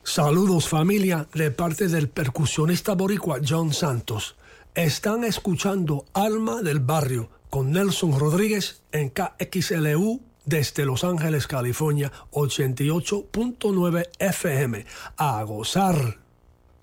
Saludos familia, de parte del percusionista boricua John Santos. Están escuchando Alma del Barrio con Nelson Rodríguez en KXLU desde Los Ángeles, California, 88.9 FM. A gozar.